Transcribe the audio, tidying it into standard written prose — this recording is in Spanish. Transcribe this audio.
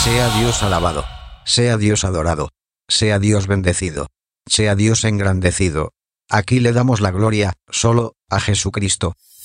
Sea Dios alabado, sea Dios adorado, sea Dios bendecido, sea Dios engrandecido. Aquí le damos la gloria, solo, a Jesucristo.